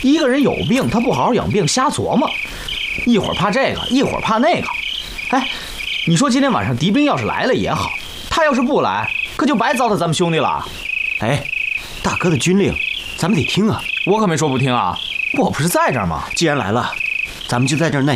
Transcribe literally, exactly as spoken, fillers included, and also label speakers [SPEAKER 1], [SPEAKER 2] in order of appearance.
[SPEAKER 1] 一个人有病，他不好好养病，瞎琢磨，一会儿怕这个，一会儿怕那个。哎，你说今天晚上敌兵要是来了也好，他要是不来，可就白糟蹋咱们兄弟了。
[SPEAKER 2] 哎，大哥的军令，咱们得听啊！
[SPEAKER 1] 我可没说不听啊，我不是在这儿吗？
[SPEAKER 2] 既然来了，咱们就在这儿耐